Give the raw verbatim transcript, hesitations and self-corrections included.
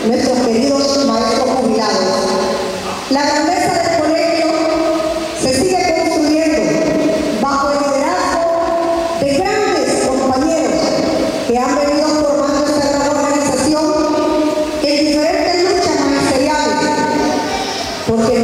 nuestros queridos maestros jubilados. La grandeza del colegio se sigue construyendo bajo el liderazgo de grandes compañeros que han venido formando esta gran organización en diferentes luchas magisteriales, porque